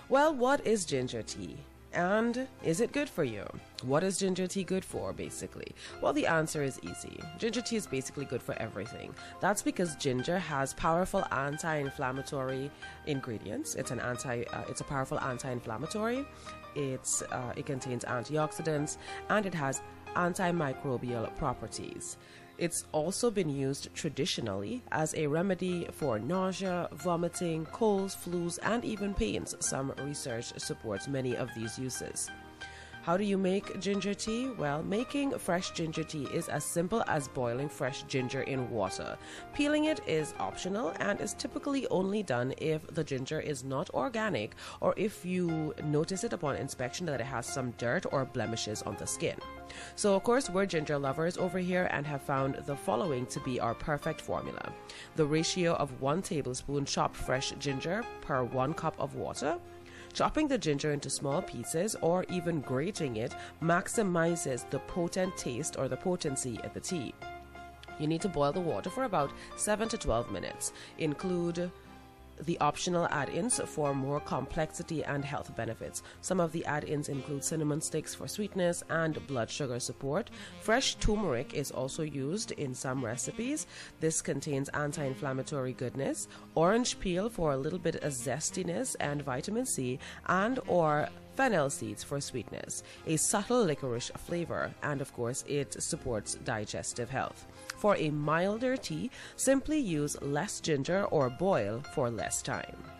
Well, what is ginger tea? And is it good for you? What is ginger tea good for, basically? Well, the answer is easy. Ginger tea is basically good for everything. That's because ginger has powerful anti-inflammatory ingredients. It's a powerful anti-inflammatory. It contains antioxidants, and it has antimicrobial properties. It's also been used traditionally as a remedy for nausea, vomiting, colds, flus, and even pains. Some research supports many of these uses. How do you make ginger tea? Well, making fresh ginger tea is as simple as boiling fresh ginger in water. Peeling it is optional and is typically only done if the ginger is not organic or if you notice it upon inspection that it has some dirt or blemishes on the skin. So, of course, we're ginger lovers over here and have found the following to be our perfect formula. The ratio of 1 tablespoon chopped fresh ginger per 1 cup of water. Chopping the ginger into small pieces or even grating it maximizes the potent taste or the potency of the tea. You need to boil the water for about 7 to 12 minutes. Include the optional add-ins for more complexity and health benefits. Some of the add-ins include cinnamon sticks for sweetness and blood sugar support. Fresh turmeric is also used in some recipes. This contains anti-inflammatory goodness. Orange peel for a little bit of zestiness and vitamin C, and or fennel seeds for sweetness, a subtle licorice flavor, and of course it supports digestive health. For a milder tea, simply use less ginger or boil for less time.